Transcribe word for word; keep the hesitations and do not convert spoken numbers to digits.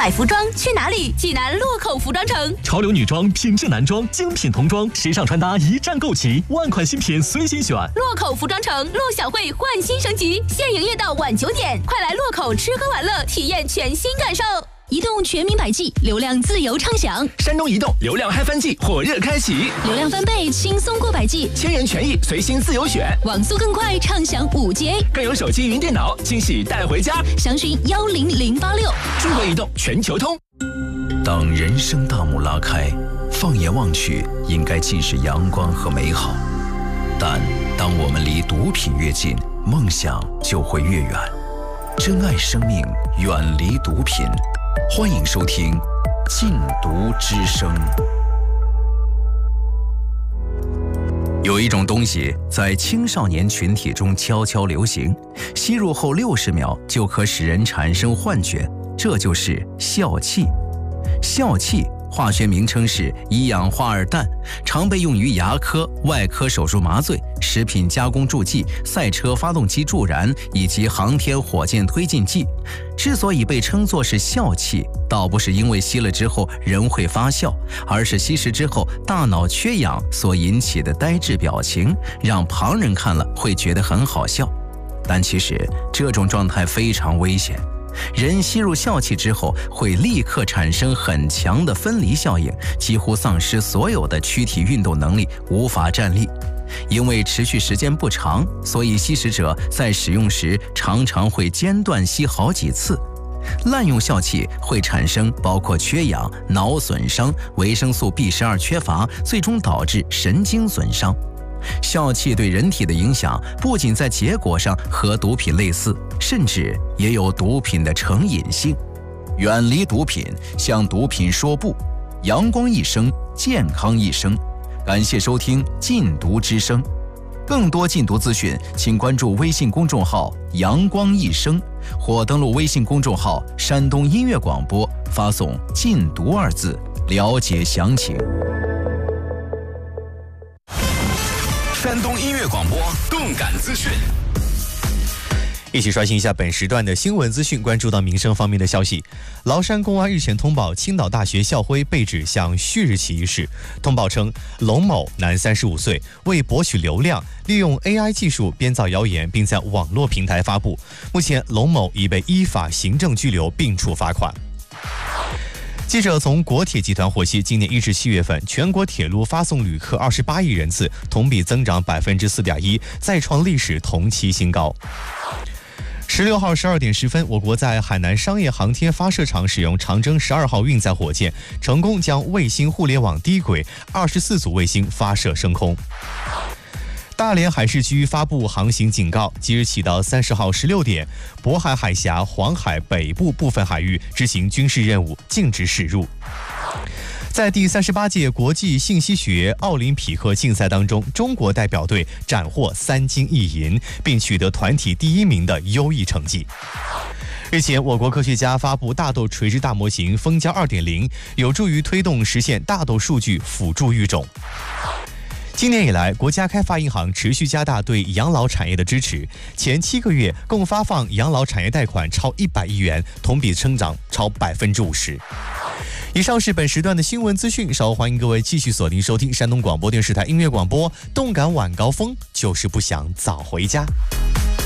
买服装去哪里？济南洛口服装城。 潮流女装、品质男装、精品童装，时尚穿搭一站购齐，万款新品随心选。 洛口服装城陆小慧焕新升级，现营业到晚九点，快来洛口吃喝玩乐，体验全新感受。移动全民百 G， 流量自由畅享。 山东移动流量嗨翻季火热开启， 流量翻倍，轻松过百 G， 千元权益随心自由选， 网速更快，畅享五 G A， 更有手机云电脑惊喜带回家。 详询幺零零八六。 中国移动全球通。 当人生大幕拉开，放眼望去，应该尽是阳光和美好。但当我们离毒品越近，梦想就会越远。珍爱生命，远离毒品。欢迎收听《禁毒之声》。有一种东西在青少年群体中悄悄流行，吸入后六十秒就可使人产生幻觉，这就是笑气。笑气化学名称是一氧化二氮，常被用于牙科、外科手术麻醉、食品加工助剂、赛车发动机助燃以及航天火箭推进剂。之所以被称作是笑气，倒不是因为吸了之后人会发笑，而是吸食之后大脑缺氧所引起的呆滞表情，让旁人看了会觉得很好笑。但其实这种状态非常危险。人吸入笑气之后，会立刻产生很强的分离效应，几乎丧失所有的躯体运动能力，无法站立。因为持续时间不长，所以吸食者在使用时常常会间断吸好几次。滥用笑气会产生包括缺氧、脑损伤、维生素 B 十二 缺乏，最终导致神经损伤。笑气对人体的影响不仅在结果上和毒品类似，甚至也有毒品的成瘾性。远离毒品，向毒品说不。阳光一生，健康一生。感谢收听《禁毒之声》，更多禁毒资讯，请关注微信公众号“阳光一生”或登录微信公众号“山东音乐广播”，发送“禁毒”二字，了解详情。 山东音乐广播动感资讯， 一起刷新一下本时段的新闻资讯。关注到民生方面的消息，崂山公安日前通报青岛大学校徽被指向旭日旗一事。通报称，龙某男三十五岁，为博取流量，利用 A I 技术编造谣言，并在网络平台发布。目前，龙某已被依法行政拘留并处罚款。记者从国铁集团获悉，今年一至七月份，全国铁路发送旅客二十八亿人次，同比增长百分之四点一，再创历史同期新高。十六号十二点十分，我国在海南商业航天发射场使用长征十二号运载火箭，成功将卫星互联网低轨二十四组卫星发射升空。大连海事局发布航行警告，即日起到三十号十六点，渤海海峡、黄海北部部分海域执行军事任务，禁止驶入。在第三十八届国际信息学奥林匹克竞赛当中，中国代表队斩获三金一银，并取得团体第一名的优异成绩。日前，我国科学家发布大豆垂直大模型蜂胶 二点零， 有助于推动实现大豆数据辅助育种。今年以来，国家开发银行持续加大对养老产业的支持，前七个月共发放养老产业贷款超一百亿元，同比增长超百分之五十。以上是本时段的新闻资讯，稍后欢迎各位继续锁定收听山东广播电视台音乐广播，动感晚高峰，就是不想早回家。